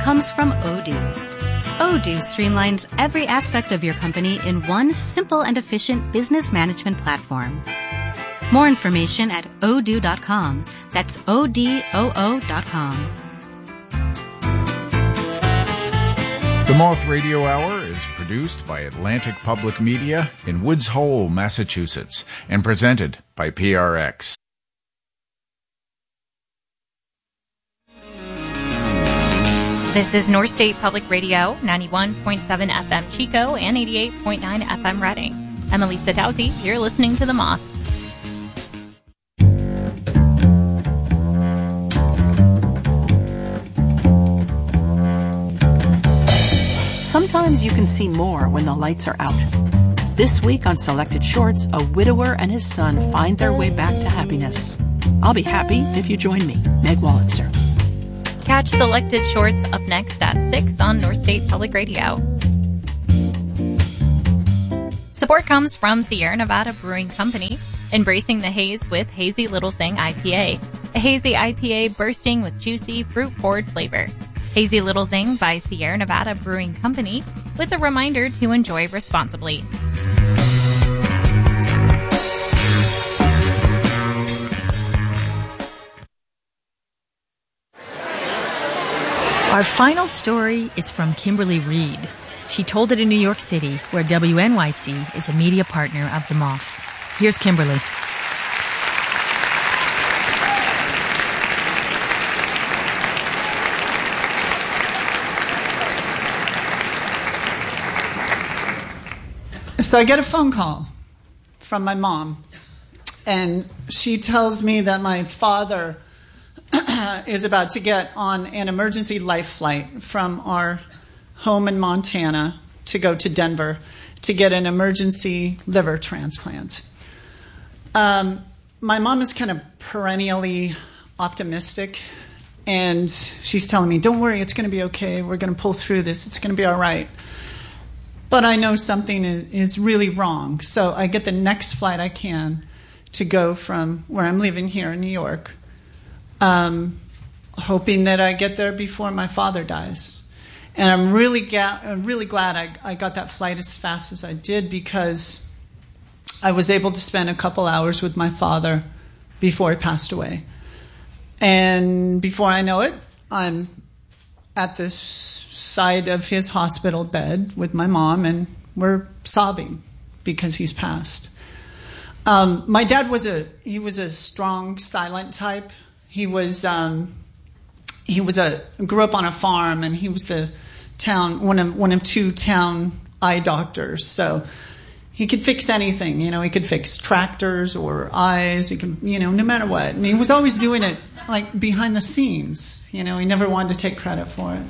comes from Odoo. Odoo streamlines every aspect of your company in one simple and efficient business management platform. More information at odoo.com. That's ODOO.com. The Moth Radio Hour is produced by Atlantic Public Media in Woods Hole, Massachusetts, and presented by PRX. This is North State Public Radio, 91.7 FM Chico and 88.9 FM Reading. I'm Elisa Dowsey. You're listening to The Moth. Sometimes you can see more when the lights are out. This week on Selected Shorts, a widower and his son find their way back to happiness. I'll be happy if you join me, Meg Wolitzer. Catch Selected Shorts up next at 6 on North State Public Radio. Support comes from Sierra Nevada Brewing Company, embracing the haze with Hazy Little Thing IPA. A hazy IPA bursting with juicy, fruit-forward flavor. Hazy Little Thing by Sierra Nevada Brewing Company, with a reminder to enjoy responsibly. Our final story is from Kimberly Reed. She told it in New York City, where WNYC is a media partner of The Moth. Here's Kimberly. So I get a phone call from my mom, and she tells me that my father is about to get on an emergency life flight from our home in Montana to go to Denver to get an emergency liver transplant. My mom is kind of perennially optimistic, and she's telling me, don't worry, it's going to be okay. We're going to pull through this. It's going to be all right. But I know something is really wrong. So I get the next flight I can to go from where I'm living here in New York, hoping that I get there before my father dies. And I'm really glad I got that flight as fast as I did, because I was able to spend a couple hours with my father before he passed away. And before I know it, I'm at this side of his hospital bed with my mom, and we're sobbing because he's passed. My dad was a strong, silent type. He grew up on a farm, and he was one of two town eye doctors. So he could fix anything. He could fix tractors or eyes. He could, no matter what. And he was always doing it like behind the scenes. He never wanted to take credit for it.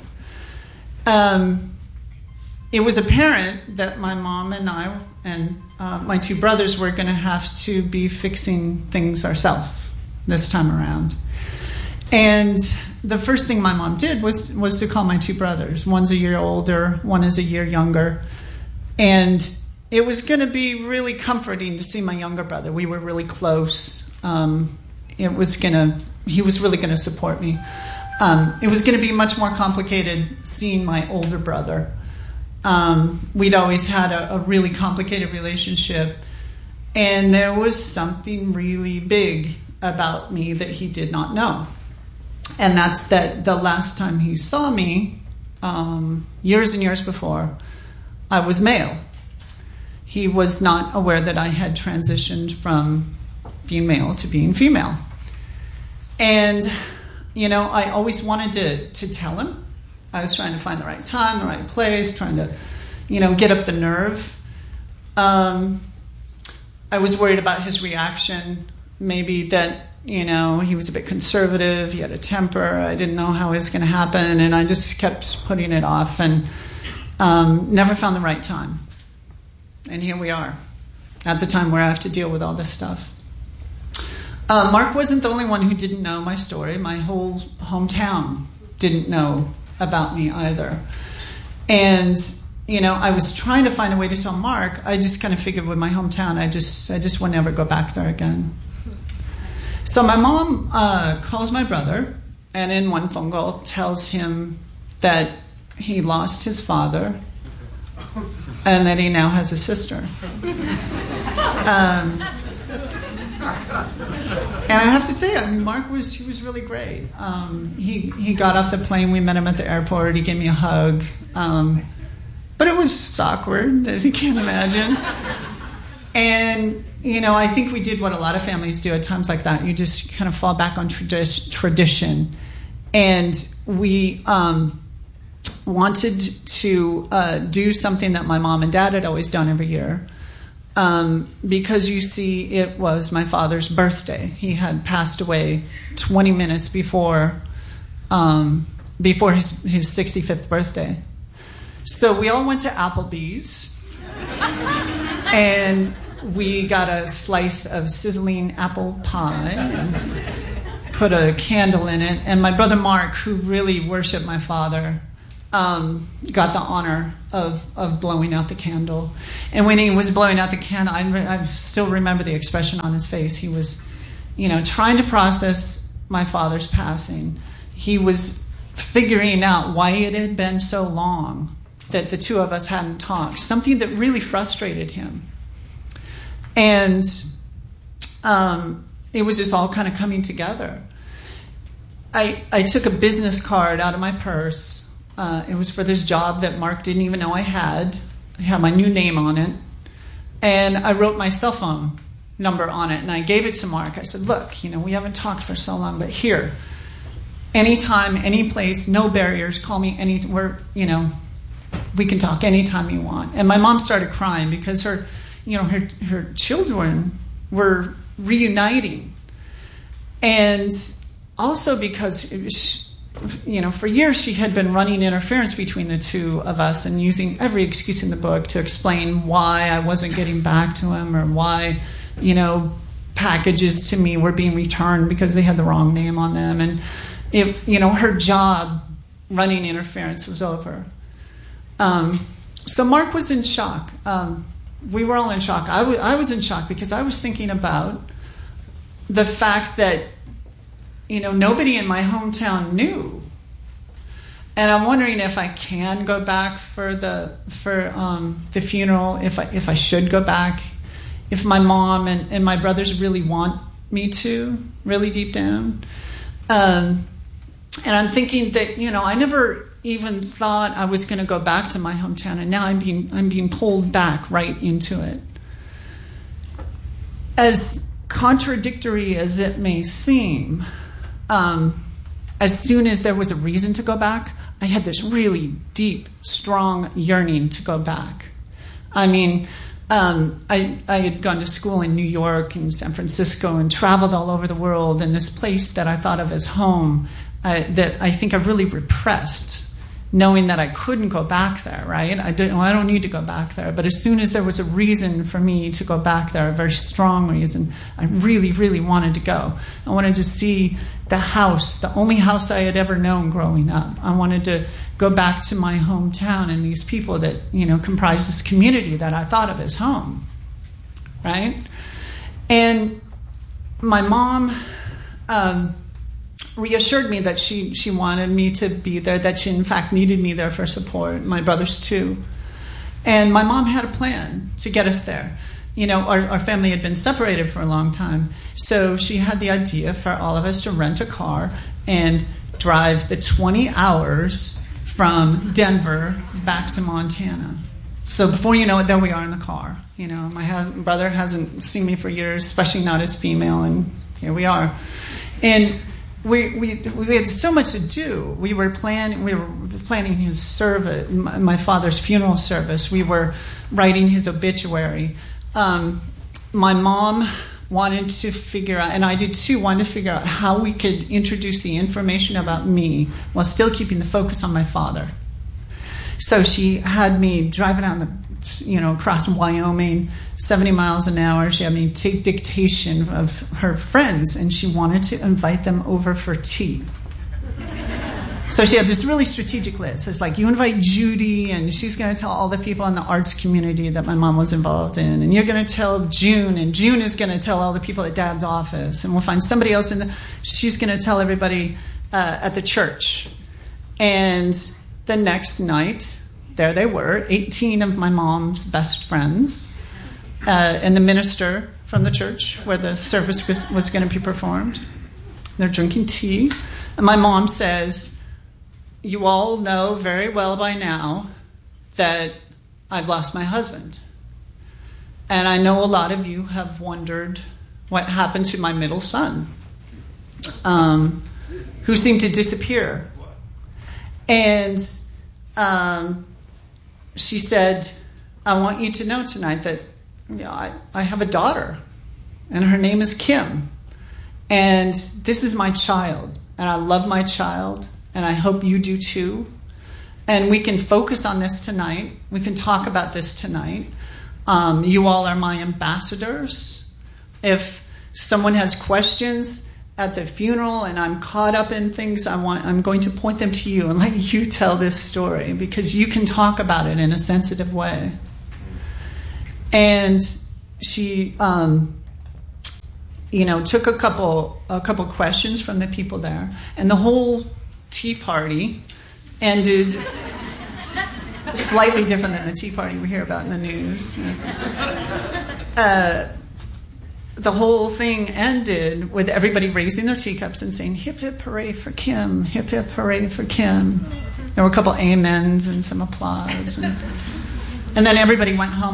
It was apparent that my mom and I and my two brothers were going to have to be fixing things ourselves this time around. And the first thing my mom did was to call my two brothers. One's a year older, one is a year younger. And it was going to be really comforting to see my younger brother. We were really close. He was really going to support me. It was going to be much more complicated seeing my older brother. We'd always had a really complicated relationship, and there was something really big about me that he did not know. And that's that the last time he saw me, years and years before, I was male. He was not aware that I had transitioned from being male to being female. And I always wanted to tell him. I was trying to find the right time, the right place, trying to, get up the nerve. I was worried about his reaction, maybe that, he was a bit conservative, he had a temper, I didn't know how it was going to happen, and I just kept putting it off and never found the right time. And here we are, at the time where I have to deal with all this stuff. Mark wasn't the only one who didn't know my story. My whole hometown didn't know about me either. And, I was trying to find a way to tell Mark. I just kind of figured with my hometown, I just would never go back there again. So my mom calls my brother, and in one phone call tells him that he lost his father and that he now has a sister. And I have to say, Mark was really great. He got off the plane. We met him at the airport. He gave me a hug. But it was awkward, as you can imagine. And, I think we did what a lot of families do at times like that. You just kind of fall back on tradition. And we wanted to do something that my mom and dad had always done every year. Because you see, it was my father's birthday. He had passed away 20 minutes before his 65th birthday. So we all went to Applebee's, and we got a slice of sizzling apple pie and put a candle in it. And my brother Mark, who really worshiped my father, got the honor of blowing out the candle. And when he was blowing out the candle, I still remember the expression on his face. He was, trying to process my father's passing. He was figuring out why it had been so long that the two of us hadn't talked, something that really frustrated him. And it was just all kind of coming together. I took a business card out of my purse. It was for this job that Mark didn't even know I had. I had my new name on it. And I wrote my cell phone number on it, and I gave it to Mark. I said, look, we haven't talked for so long, but here, anytime, any place, no barriers, call me anywhere, we can talk anytime you want. And my mom started crying because her children were reuniting. And also because it was, for years she had been running interference between the two of us and using every excuse in the book to explain why I wasn't getting back to him or why, packages to me were being returned because they had the wrong name on them. And, her job running interference was over. So Mark was in shock. We were all in shock. I was in shock because I was thinking about the fact that, nobody in my hometown knew. And I'm wondering if I can go back for the funeral, if I should go back, if my mom and my brothers really want me to, really deep down. And I'm thinking that, I never even thought I was going to go back to my hometown, and now I'm being pulled back right into it. As contradictory as it may seem, as soon as there was a reason to go back, I had this really deep, strong yearning to go back. I mean, I had gone to school in New York and San Francisco and traveled all over the world, and this place that I thought of as home that I think I've really repressed, knowing that I couldn't go back there, right? I don't need to go back there. But as soon as there was a reason for me to go back there, a very strong reason, I really, really wanted to go. I wanted to see the house, the only house I had ever known growing up. I wanted to go back to my hometown and these people that, comprise this community that I thought of as home, right? And my mom reassured me that she wanted me to be there, that she in fact needed me there for support, my brothers too. And my mom had a plan to get us there. Our family had been separated for a long time, so she had the idea for all of us to rent a car and drive the 20 hours from Denver back to Montana. So before you know it, there we are in the car. My brother hasn't seen me for years, especially not as female, and here we are. And we had so much to do. We were planning his service, my father's funeral service. We were writing his obituary. My mom wanted to figure out, and I did too, wanted to figure out how we could introduce the information about me while still keeping the focus on my father. So she had me driving down across Wyoming, 70 miles an hour. She had me take dictation of her friends, and she wanted to invite them over for tea. So she had this really strategic list. It's like, you invite Judy, and she's going to tell all the people in the arts community that my mom was involved in. And you're going to tell June, and June is going to tell all the people at Dad's office. And we'll find somebody else, she's going to tell everybody at the church. And the next night, there they were, 18 of my mom's best friends, and the minister from the church where the service was going to be performed. They're drinking tea. And my mom says, "You all know very well by now that I've lost my husband. And I know a lot of you have wondered what happened to my middle son, who seemed to disappear." And she said, "I want you to know tonight that I have a daughter, and her name is Kim. And this is my child, and I love my child, and I hope you do too. And we can focus on this tonight. We can talk about this tonight. You all are my ambassadors. If someone has questions at the funeral and I'm caught up in things, I'm going to point them to you and let you tell this story because you can talk about it in a sensitive way." And she, took a couple questions from the people there, and the whole tea party ended slightly different than the tea party we hear about in the news. The whole thing ended with everybody raising their teacups and saying, "Hip, hip, hooray for Kim, hip, hip, hooray for Kim." There were a couple amens and some applause. And then everybody went home.